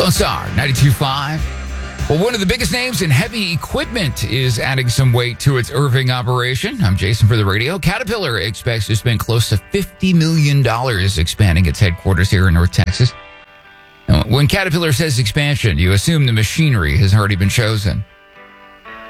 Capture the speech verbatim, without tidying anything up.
Lone Star, ninety-two point five. Well, one of the biggest names in heavy equipment is adding some weight to its Irving operation. I'm Jason for the radio. Caterpillar expects to spend close to fifty million dollars expanding its headquarters here in North Texas. Now, when Caterpillar says expansion, you assume the machinery has already been chosen.